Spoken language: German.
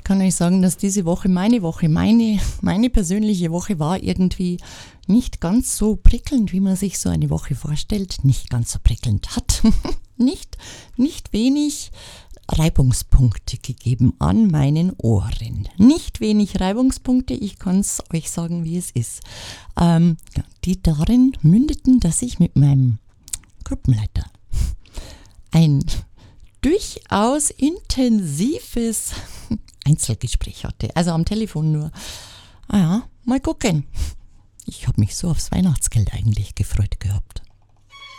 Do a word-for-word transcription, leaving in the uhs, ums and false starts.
kann euch sagen, dass diese Woche, meine Woche, meine, meine persönliche Woche war irgendwie nicht ganz so prickelnd, wie man sich so eine Woche vorstellt. Nicht ganz so prickelnd hat. nicht, nicht wenig Reibungspunkte gegeben an meinen Ohren. Nicht wenig Reibungspunkte, ich kann es euch sagen, wie es ist. Ähm, die darin mündeten, dass ich mit meinem Gruppenleiter ein durchaus intensives Einzelgespräch hatte. Also am Telefon nur. Ah ja, mal gucken. Ich habe mich so aufs Weihnachtsgeld eigentlich gefreut gehabt.